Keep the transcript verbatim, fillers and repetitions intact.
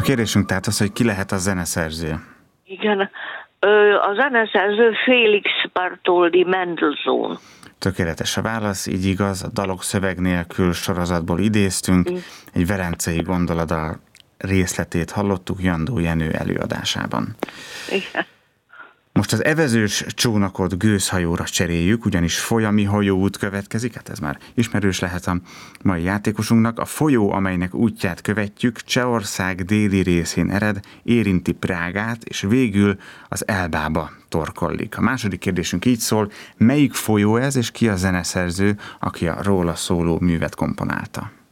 kérdésünk tehát az, hogy ki lehet a zeneszerző. Igen, a zeneszerző Félix Bartholdy Mendelssohn. Tökéletes a válasz, így igaz, a Dalok szöveg nélkül sorozatból idéztünk, mm. egy velencei gondolata részletét hallottuk Jandó Jenő előadásában. Igen. Most az evezős csónakot gőzhajóra cseréljük, ugyanis folyami hajóút következik, hát ez már ismerős lehet a mai játékosunknak. A folyó, amelynek útját követjük, Csehország déli részén ered, érinti Prágát, és végül az Elbába torkollik. A második kérdésünk így szól, melyik folyó ez, és ki a zeneszerző, aki a róla szóló művet komponálta?